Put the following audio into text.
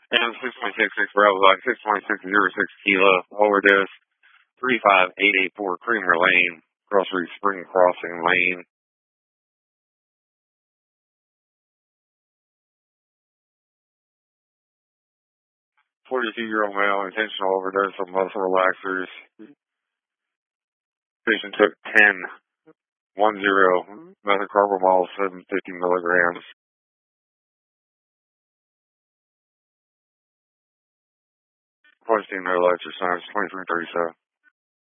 And 6.66 Bravo Black, 6.606 Kilo, overdose, 35884 Creamer Lane, Grocery Spring Crossing Lane. "42-year-old male, intentional overdose of muscle relaxers. Patient took 10 methocarbamol, 750 milligrams. Question no lecture signs, 2337.